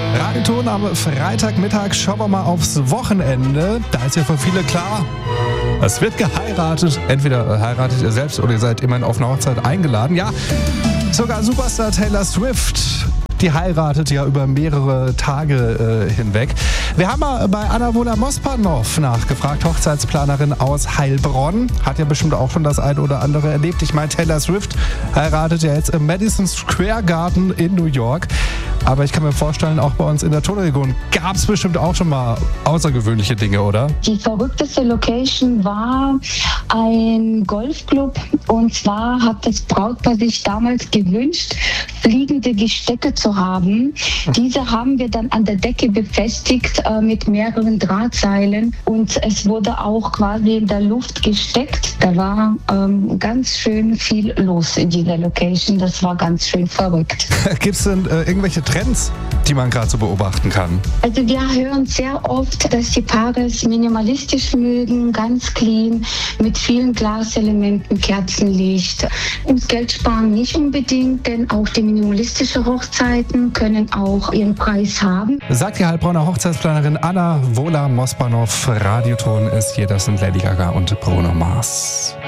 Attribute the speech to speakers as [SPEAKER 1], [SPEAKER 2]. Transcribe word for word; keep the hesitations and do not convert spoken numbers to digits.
[SPEAKER 1] Radioton am Freitagmittag. Schauen wir mal aufs Wochenende. Da ist ja für viele klar, es wird geheiratet. Entweder heiratet ihr selbst oder ihr seid immerhin auf eine Hochzeit eingeladen. Ja, sogar Superstar Taylor Swift, die heiratet ja über mehrere Tage äh, hinweg. Wir haben mal bei Anna Wohler-Mospanov nachgefragt, Hochzeitsplanerin aus Heilbronn. Hat ja bestimmt auch schon das eine oder andere erlebt. Ich meine, Taylor Swift heiratet ja jetzt im Madison Square Garden in New York. Aber ich kann mir vorstellen, auch bei uns in der Tonregion gab es bestimmt auch schon mal außergewöhnliche Dinge, oder?
[SPEAKER 2] Die verrückteste Location war ein Golfclub. Und zwar hat das Brautpaar sich damals gewünscht, fliegende Gestecke zu haben. Diese haben wir dann an der Decke befestigt äh, mit mehreren Drahtseilen. Und es wurde auch quasi in der Luft gesteckt. Da war ähm, ganz schön viel los in dieser Location. Das war ganz schön verrückt.
[SPEAKER 1] Gibt es denn äh, irgendwelche Trends, die man gerade so beobachten kann?
[SPEAKER 2] Also wir hören sehr oft, dass die Paare es minimalistisch mögen, ganz clean, mit vielen Glaselementen, Kerzenlicht. Ums Geld sparen nicht unbedingt, denn auch die minimalistischen Hochzeiten können auch ihren Preis haben.
[SPEAKER 1] Sagt die Heilbronner Hochzeitsplanerin Anna Wohler-Mospanov. Radioton ist hier, das sind Lady Gaga und Bruno Mars.